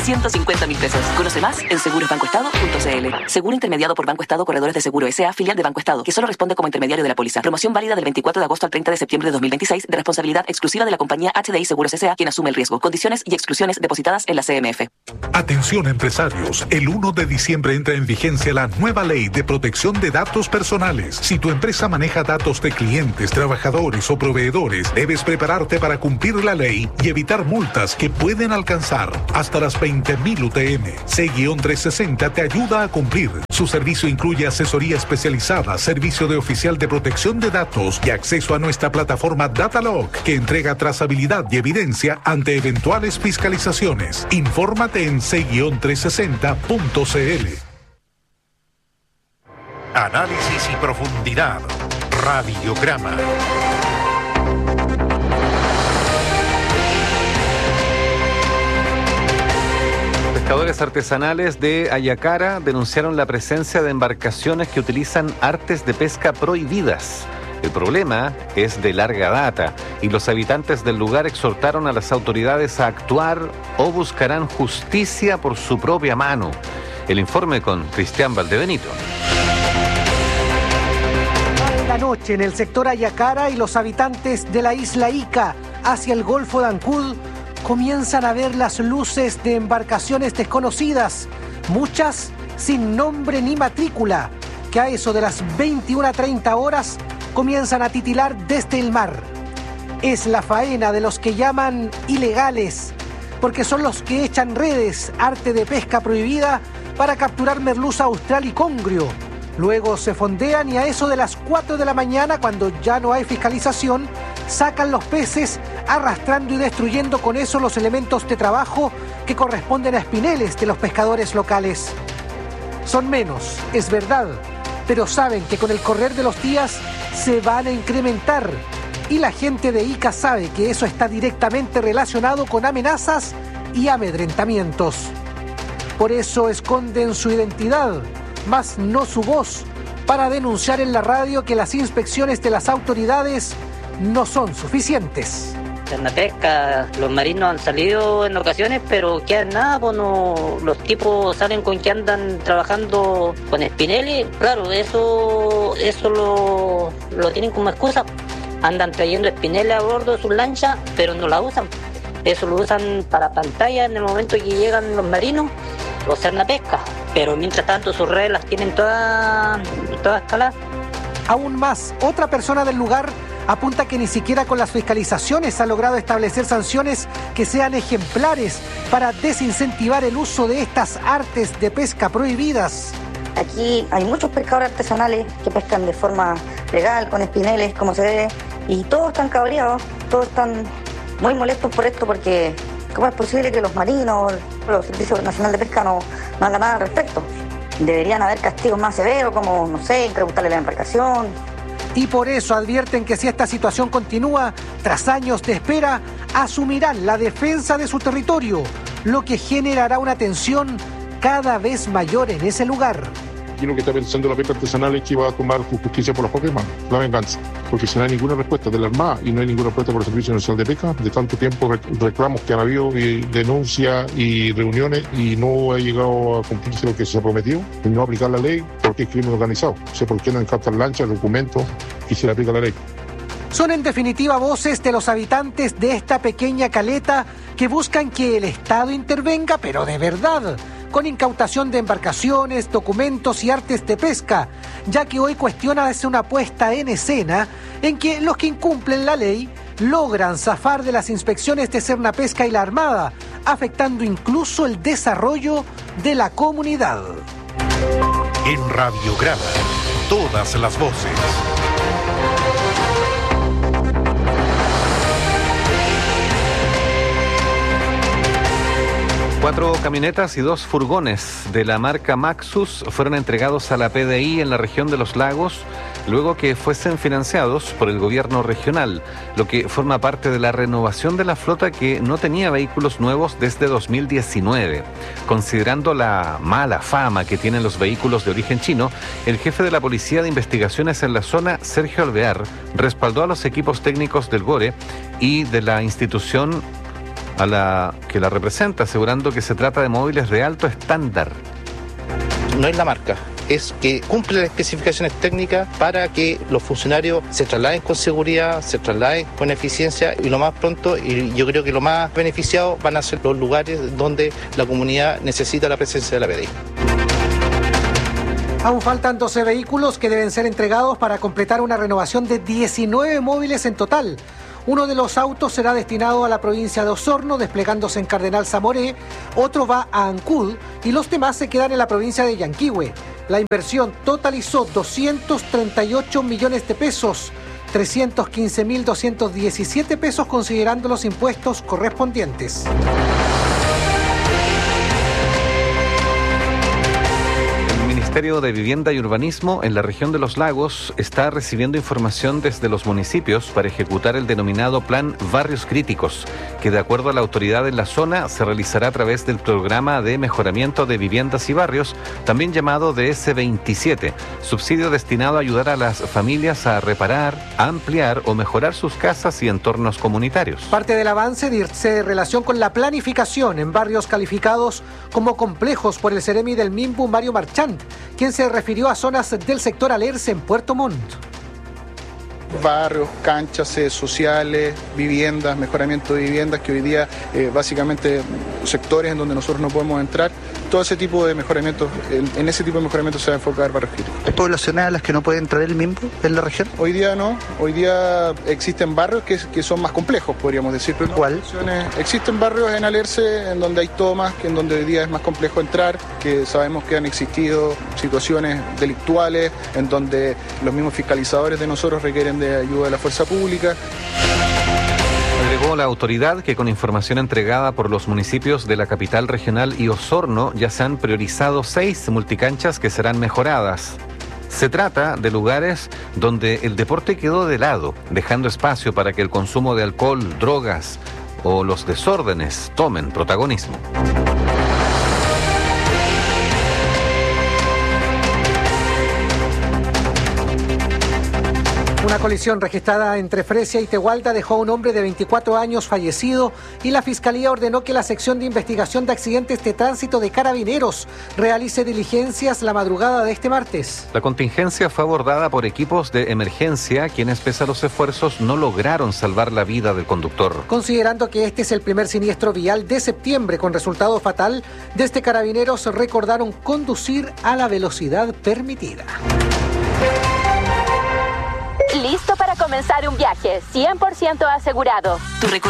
150.000 pesos. Conoce más en segurosbancoestado.cl. Seguro intermediado por Banco Estado Corredores de Seguro S.A., filial de Banco Estado, que solo responde como intermediario de la póliza. Promoción válida del 24 de agosto al 30 de septiembre de 2026, de responsabilidad exclusiva de la compañía HDI Seguros S.A., quien asume el riesgo. Condiciones y exclusiones depositadas en la CMF. Atención empresarios, el 1 de diciembre entra en vigencia la nueva ley de protección de datos personales. Si tu empresa maneja datos de clientes, trabajadores o proveedores, debes prepararte para cumplir la ley y evitar multas que pueden alcanzar hasta las 20.000 UTM. C-360 te ayuda a cumplir. Su servicio incluye asesoría especializada, servicio de oficial de protección de datos y acceso a nuestra plataforma Datalog, que entrega trazabilidad y evidencia ante eventuales fiscalizaciones. Infórmate en c-360.cl. Análisis y profundidad. Radiograma. Pescadores artesanales de Ayacara denunciaron la presencia de embarcaciones que utilizan artes de pesca prohibidas. El problema es de larga data y los habitantes del lugar exhortaron a las autoridades a actuar o buscarán justicia por su propia mano. El informe con Cristian Valdebenito. La noche en el sector Ayacara y los habitantes de la isla Ica hacia el Golfo de Ancud comienzan a ver las luces de embarcaciones desconocidas, muchas sin nombre ni matrícula, que a eso de las 21:30 horas comienzan a titilar desde el mar. Es la faena de los que llaman ilegales, porque son los que echan redes, arte de pesca prohibida, para capturar merluza austral y congrio. Luego se fondean y a eso de las 4 de la mañana, cuando ya no hay fiscalización, sacan los peces, arrastrando y destruyendo con eso los elementos de trabajo que corresponden a espineles de los pescadores locales. Son menos, es verdad, pero saben que con el correr de los días se van a incrementar. Y la gente de Ica sabe que eso está directamente relacionado con amenazas y amedrentamientos. Por eso esconden su identidad, mas no su voz, para denunciar en la radio que las inspecciones de las autoridades no son suficientes. En la pesca, los marinos han salido en ocasiones, pero quedan nada, pues no, los tipos salen con que andan trabajando con espineles. Claro, eso lo tienen como excusa. Andan trayendo espineles a bordo de sus lanchas, pero no la usan. Eso lo usan para pantalla en el momento que llegan los marinos o hacer la pesca. Pero mientras tanto sus redes las tienen todas escaladas. Aún más, otra persona del lugar apunta que ni siquiera con las fiscalizaciones ha logrado establecer sanciones que sean ejemplares para desincentivar el uso de estas artes de pesca prohibidas. Aquí hay muchos pescadores artesanales que pescan de forma legal, con espineles, como se debe, y todos están cabreados, todos están muy molestos por esto, porque ¿cómo es posible que los marinos, los Servicios Nacionales de Pesca no hagan nada al respecto? Deberían haber castigos más severos, como, no sé, incrementarle la embarcación. Y por eso advierten que si esta situación continúa, tras años de espera, asumirán la defensa de su territorio, lo que generará una tensión cada vez mayor en ese lugar. Aquí lo que está pensando la pesca artesanal es que va a tomar justicia por las propias manos, la venganza. Porque si no hay ninguna respuesta de la Armada y no hay ninguna respuesta por el Servicio Nacional de Pesca, de tanto tiempo reclamos que han habido, denuncias y reuniones, y no ha llegado a cumplirse lo que se ha prometido, y no aplicar la ley, porque es crimen organizado. O sea, ¿por qué no encartan lanchas, documentos y se le aplica la ley? Son en definitiva voces de los habitantes de esta pequeña caleta que buscan que el Estado intervenga, pero de verdad, con incautación de embarcaciones, documentos y artes de pesca, ya que hoy cuestiona desde una puesta en escena en que los que incumplen la ley logran zafar de las inspecciones de Sernapesca y la Armada, afectando incluso el desarrollo de la comunidad. En Radiograma, todas las voces. 4 camionetas y 2 furgones de la marca Maxus fueron entregados a la PDI en la región de Los Lagos, luego que fuesen financiados por el gobierno regional, lo que forma parte de la renovación de la flota que no tenía vehículos nuevos desde 2019. Considerando la mala fama que tienen los vehículos de origen chino, el jefe de la Policía de Investigaciones en la zona, Sergio Alvear, respaldó a los equipos técnicos del GORE y de la institución a la que la representa, asegurando que se trata de móviles de alto estándar. No es la marca, es que cumple las especificaciones técnicas para que los funcionarios se trasladen con seguridad, se trasladen con eficiencia y lo más pronto, y yo creo que lo más beneficiados van a ser los lugares donde la comunidad necesita la presencia de la PDI. Aún faltan 12 vehículos que deben ser entregados para completar una renovación de 19 móviles en total. Uno de los autos será destinado a la provincia de Osorno, desplegándose en Cardenal Zamoré, otro va a Ancud y los demás se quedan en la provincia de Yanquihue. La inversión totalizó 238 millones de pesos, 315.217 pesos considerando los impuestos correspondientes. El Ministerio de Vivienda y Urbanismo en la región de los Lagos está recibiendo información desde los municipios para ejecutar el denominado Plan Barrios Críticos, que de acuerdo a la autoridad en la zona se realizará a través del Programa de Mejoramiento de Viviendas y Barrios, también llamado DS27, subsidio destinado a ayudar a las familias a reparar, a ampliar o mejorar sus casas y entornos comunitarios. Parte del avance dice relación con la planificación en barrios calificados como complejos por el Ceremi del Minbu Mario Marchant, quien se refirió a zonas del sector Alerce en Puerto Montt. Barrios, canchas sociales, viviendas, mejoramiento de viviendas, que hoy día básicamente sectores en donde nosotros no podemos entrar. Todo ese tipo de mejoramientos, en ese tipo de mejoramientos se va a enfocar barrios críticos. ¿Hay poblaciones a las que no puede entrar el MIMBU en la región? Hoy día no, hoy día existen barrios que son más complejos, podríamos decir. Pero ¿cuál? Existen barrios en Alerce en donde hay tomas, que en donde hoy día es más complejo entrar, que sabemos que han existido situaciones delictuales, en donde los mismos fiscalizadores de nosotros requieren de ayuda de la fuerza pública. Agregó la autoridad que con información entregada por los municipios de la capital regional y Osorno ya se han priorizado 6 multicanchas que serán mejoradas. Se trata de lugares donde el deporte quedó de lado, dejando espacio para que el consumo de alcohol, drogas o los desórdenes tomen protagonismo. Una colisión registrada entre Fresia y Tegualda dejó a un hombre de 24 años fallecido y la Fiscalía ordenó que la sección de investigación de accidentes de tránsito de Carabineros realice diligencias la madrugada de este martes. La contingencia fue abordada por equipos de emergencia, quienes pese a los esfuerzos no lograron salvar la vida del conductor. Considerando que este es el primer siniestro vial de septiembre con resultado fatal, desde Carabineros recordaron conducir a la velocidad permitida. Listo para comenzar un viaje 100% asegurado. Tu